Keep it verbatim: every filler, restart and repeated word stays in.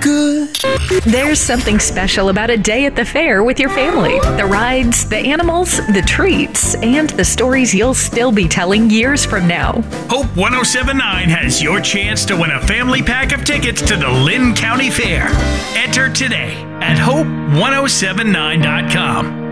good. There's something special about a day at the fair with your family. The rides, the animals, the treats, and the stories you'll still be telling years from now. Hope ten seventy-nine has your chance to win a family pack of tickets to the Lynn County Fair. Enter today at hope ten seventy-nine dot com.